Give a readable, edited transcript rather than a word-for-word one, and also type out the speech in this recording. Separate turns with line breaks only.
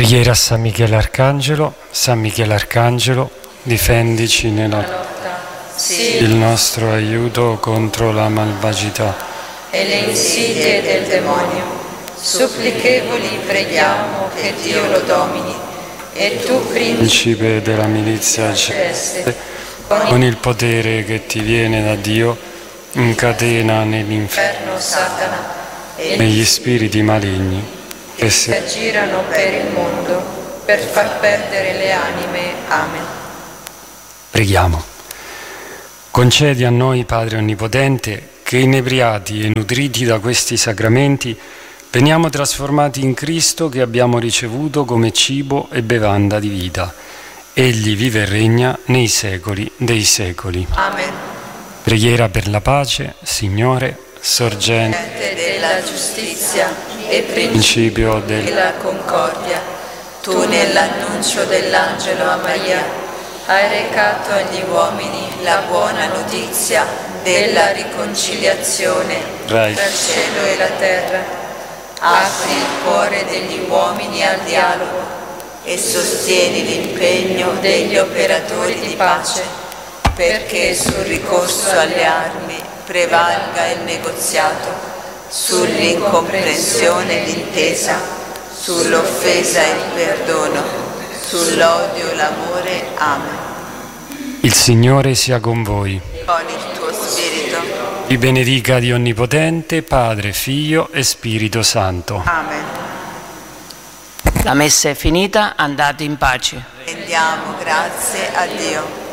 Preghiera a San Michele Arcangelo. San Michele Arcangelo, difendici nella
lotta, sì,
il nostro aiuto contro la malvagità
e le insidie del demonio. Supplichevoli preghiamo che Dio lo domini, e tu,
principe della milizia celeste, con il potere che ti viene da Dio, incatena nell'inferno
Satana e
negli spiriti maligni che si
aggirano per il mondo per far perdere le anime. Amen.
Preghiamo. Concedi a noi, Padre Onnipotente, che inebriati e nutriti da questi sacramenti veniamo trasformati in Cristo che abbiamo ricevuto come cibo e bevanda di vita. Egli vive e regna nei secoli dei secoli.
Amen.
Preghiera per la pace, Signore, sorgente
della giustizia e
principio
della concordia. Tu nell'annuncio dell'angelo a Maria hai recato agli uomini la buona notizia della riconciliazione tra il cielo e la terra. Apri il cuore degli uomini al dialogo e sostieni l'impegno degli operatori di pace, perché sul ricorso alle armi prevalga il negoziato, sull'incomprensione l'intesa, sull'offesa il perdono, sull'odio l'amore. Amen.
Il Signore sia con voi.
Con il tuo spirito.
Vi benedica Dio Onnipotente, Padre, Figlio e Spirito Santo.
Amen.
La messa è finita, andate in pace.
Rendiamo grazie a Dio.